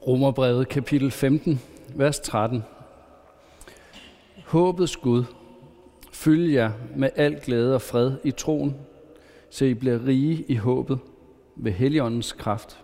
Romerbrevet kapitel 15, vers 13. Håbets Gud, fyld jer med al glæde og fred i troen, så I bliver rige i håbet ved Helligåndens kraft.